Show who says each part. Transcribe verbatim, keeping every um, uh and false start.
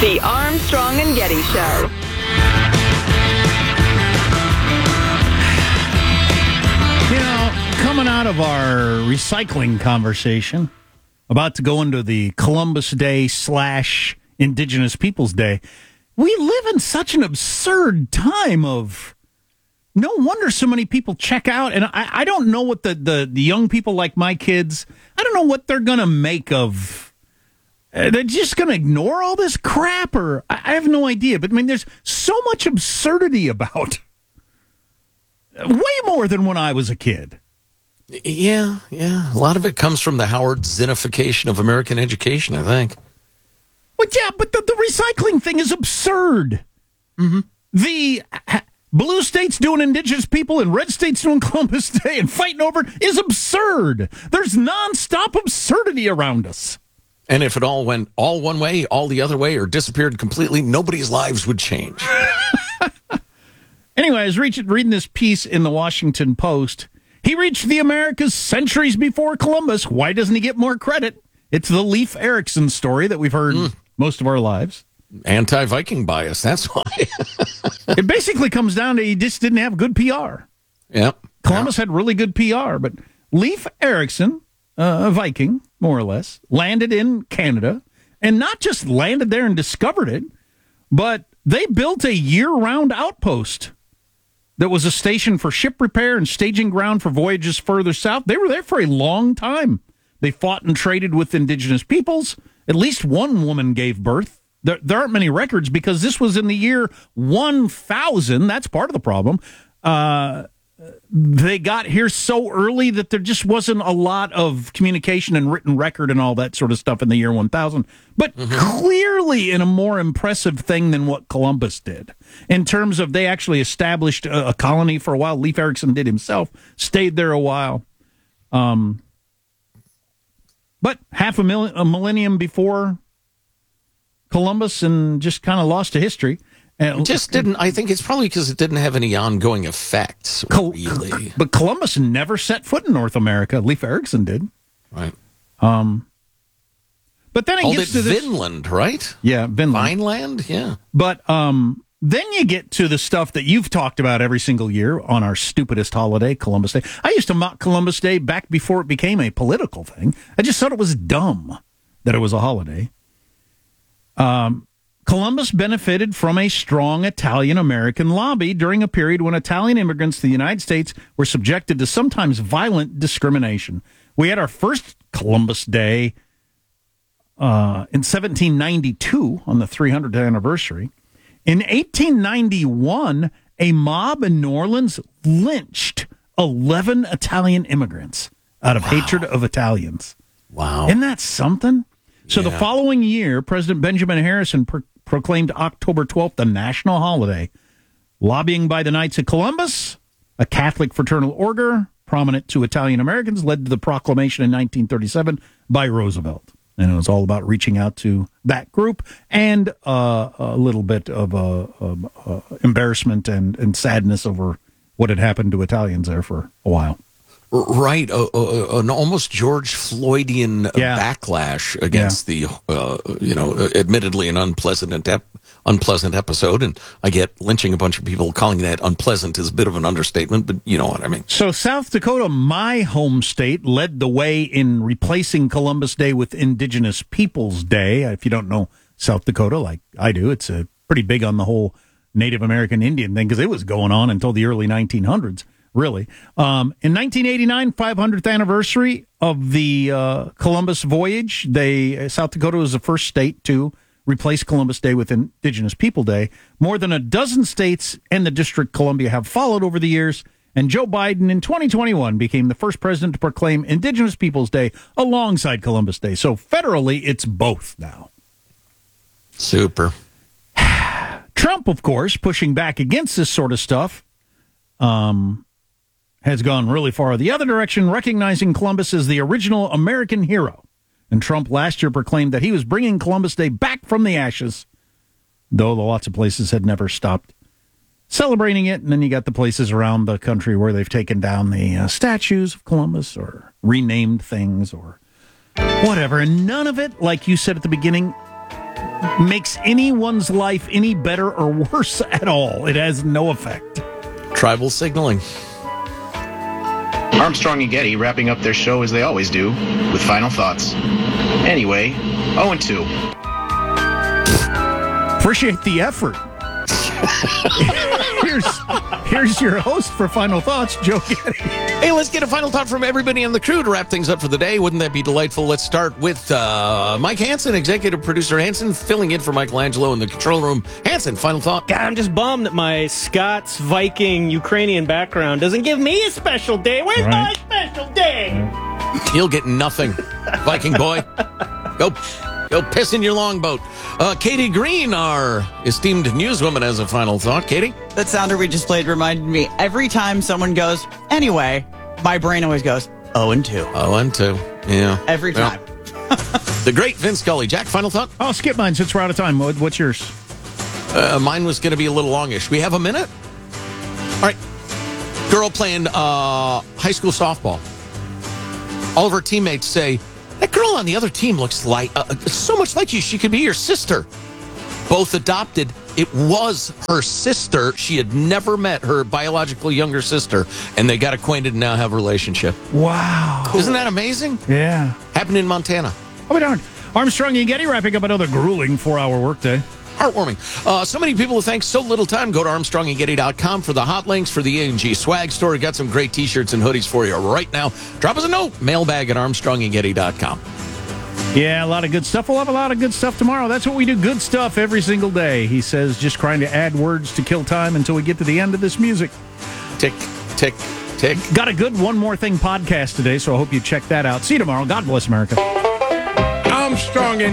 Speaker 1: The Armstrong and Getty Show.
Speaker 2: You know, coming out of our recycling conversation, about to go into the Columbus Day slash Indigenous Peoples Day, we live in such an absurd time of... No wonder so many people check out, and I, I don't know what the, the, the young people like my kids, I don't know what they're going to make of. Uh, they're just going to ignore all this crap, or I, I have no idea. But I mean, there's so much absurdity about, way more than when I was a kid.
Speaker 3: Yeah, yeah. A lot of it comes from the Howard Zinnification of American education, I think.
Speaker 2: Well, yeah, but the, the recycling thing is absurd.
Speaker 3: Mm-hmm.
Speaker 2: The... Blue states doing Indigenous people and red states doing Columbus Day and fighting over it is absurd. There's nonstop absurdity around us.
Speaker 3: And if it all went all one way, all the other way, or disappeared completely, nobody's lives would change.
Speaker 2: Anyway, I was reaching, reading this piece in the Washington Post. He reached the Americas centuries before Columbus. Why doesn't he get more credit? It's the Leif Erikson story that we've heard mm. most of our lives.
Speaker 3: Anti-Viking bias, that's why.
Speaker 2: It basically comes down to he just didn't have good P R.
Speaker 3: Yep.
Speaker 2: Columbus
Speaker 3: yep.
Speaker 2: had really good P R, but Leif Erikson, uh, a Viking, more or less, landed in Canada, and not just landed there and discovered it, but they built a year-round outpost that was a station for ship repair and staging ground for voyages further south. They were there for a long time. They fought and traded with indigenous peoples. At least one woman gave birth. There, there aren't many records because this was in the year one thousand. That's part of the problem. Uh, they got here so early that there just wasn't a lot of communication and written record and all that sort of stuff in the year one thousand. But mm-hmm. clearly in a more impressive thing than what Columbus did. In terms of they actually established a, a colony for a while. Leif Erikson did himself. Stayed there a while. Um, but half a, mil- a millennium before Columbus, and just kind of lost to history. And
Speaker 3: it just didn't. I think it's probably because it didn't have any ongoing effects.
Speaker 2: Col-
Speaker 3: really,
Speaker 2: but Columbus never set foot in North America. Leif Erikson did,
Speaker 3: right?
Speaker 2: Um, but then it
Speaker 3: Called
Speaker 2: gets
Speaker 3: it
Speaker 2: to this,
Speaker 3: Vinland, right?
Speaker 2: Yeah, Vinland,
Speaker 3: Vineland, yeah.
Speaker 2: But um, then you get to the stuff that you've talked about every single year on our stupidest holiday, Columbus Day. I used to mock Columbus Day back before it became a political thing. I just thought it was dumb that it was a holiday. Um, Columbus benefited from a strong Italian-American lobby during a period when Italian immigrants to the United States were subjected to sometimes violent discrimination. We had our first Columbus Day uh, in seventeen ninety-two on the three hundredth anniversary. In eighteen ninety-one, a mob in New Orleans lynched eleven Italian immigrants out of wow. hatred of Italians.
Speaker 3: Wow.
Speaker 2: Isn't that something? So
Speaker 3: yeah.
Speaker 2: the following year, President Benjamin Harrison pro- proclaimed October twelfth a national holiday. Lobbying by the Knights of Columbus, a Catholic fraternal order prominent to Italian Americans, led to the proclamation in nineteen thirty-seven by Roosevelt. And it was all about reaching out to that group and uh, a little bit of uh, uh, uh, embarrassment and, and sadness over what had happened to Italians there for a while.
Speaker 3: Right, uh, uh, an almost George Floydian
Speaker 2: yeah.
Speaker 3: backlash against yeah. the, uh, you know, admittedly an unpleasant ep- unpleasant episode, and I get lynching a bunch of people. Calling that unpleasant is a bit of an understatement, but you know what I mean.
Speaker 2: So South Dakota, my home state, led the way in replacing Columbus Day with Indigenous Peoples Day. If you don't know South Dakota like I do, it's a pretty big on the whole Native American Indian thing because it was going on until the early nineteen hundreds. Really. Um, in nineteen eighty-nine, five hundredth anniversary of the uh, Columbus voyage, they South Dakota was the first state to replace Columbus Day with Indigenous People Day. More than a dozen states and the District of Columbia have followed over the years, and Joe Biden in twenty twenty-one became the first president to proclaim Indigenous Peoples Day alongside Columbus Day. So federally, it's both now.
Speaker 3: Super.
Speaker 2: Trump, of course, pushing back against this sort of stuff. Um... has gone really far the other direction, recognizing Columbus as the original American hero. And Trump last year proclaimed that he was bringing Columbus Day back from the ashes, though lots of places had never stopped celebrating it. And then you got the places around the country where they've taken down the uh, statues of Columbus or renamed things or whatever. And none of it, like you said at the beginning, makes anyone's life any better or worse at all. It has no effect.
Speaker 3: Tribal signaling.
Speaker 4: Armstrong and Getty wrapping up their show as they always do, with final thoughts. Anyway, oh and two.
Speaker 2: Appreciate the effort. here's, here's your host for Final Thoughts, Joe Getty.
Speaker 3: Hey, let's get a final thought from everybody on the crew to wrap things up for the day. Wouldn't that be delightful? Let's start with uh, Mike Hansen, executive producer Hansen, filling in for Michelangelo in the control room. Hansen, final thought.
Speaker 5: God, I'm just bummed that my Scots, Viking, Ukrainian background doesn't give me a special day. Where's
Speaker 2: Right.
Speaker 5: my special day?
Speaker 3: You'll get nothing, Viking boy. Go, go piss in your longboat. Uh, Katie Green, our esteemed newswoman, has a final thought. Katie?
Speaker 6: That sounder we just played reminded me every time someone goes, anyway, my brain always goes, oh and two.
Speaker 3: Oh, and two. Yeah.
Speaker 6: Every
Speaker 3: Well,
Speaker 6: time.
Speaker 3: the great Vince Scully. Jack, final thought?
Speaker 2: I'll skip mine since we're out of time. What, what's yours?
Speaker 3: Uh, mine was going to be a little longish. We have a minute? All right. Girl playing uh, high school softball. All of her teammates say, that girl on the other team looks like uh, so much like you. She could be your sister. Both adopted. It was her sister. She had never met her biological younger sister, and they got acquainted and now have a relationship.
Speaker 2: Wow.
Speaker 3: Isn't that amazing?
Speaker 2: Yeah.
Speaker 3: Happened in Montana.
Speaker 2: Oh, darn. Armstrong and Getty wrapping up another grueling four-hour workday.
Speaker 3: Heartwarming. Uh, so many people who thank so little time. Go to armstrong and getty dot com for the hot links for the A and G swag store. Got some great T-shirts and hoodies for you right now. Drop us a note. Mailbag at armstrong and getty dot com.
Speaker 2: Yeah, a lot of good stuff. We'll have a lot of good stuff tomorrow. That's what we do. Good stuff every single day. He says, just trying to add words to kill time until we get to the end of this music.
Speaker 3: Tick, tick, tick.
Speaker 2: Got a good One More Thing podcast today, so I hope you check that out. See you tomorrow. God bless America.
Speaker 7: Armstrong and